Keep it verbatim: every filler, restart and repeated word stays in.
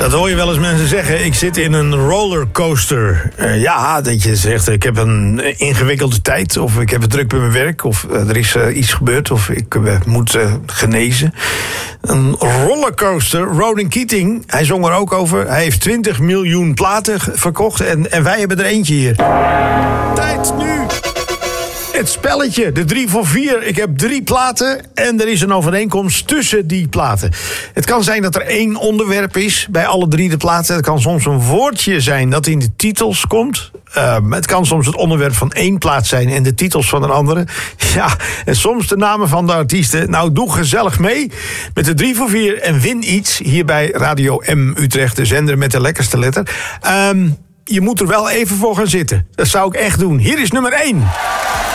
Dat hoor je wel eens mensen zeggen. Ik zit in een rollercoaster. Uh, ja, dat je zegt, ik heb een ingewikkelde tijd. Of ik heb het druk bij mijn werk. Of uh, er is uh, iets gebeurd. Of ik uh, moet uh, genezen. Een rollercoaster. Ronan Keating, hij zong er ook over. Hij heeft twintig miljoen platen verkocht. En, en wij hebben er eentje hier. Tijd nu! Het spelletje, de drie voor vier. Ik heb drie platen en er is een overeenkomst tussen die platen. Het kan zijn dat er één onderwerp is bij alle drie de platen. Het kan soms een woordje zijn dat in de titels komt. Uh, het kan soms het onderwerp van één plaat zijn en de titels van een andere. Ja, en soms de namen van de artiesten. Nou, doe gezellig mee met de drie voor vier en win iets hier bij Radio M Utrecht, de zender met de lekkerste letter. Um, je moet er wel even voor gaan zitten. Dat zou ik echt doen. Hier is nummer één.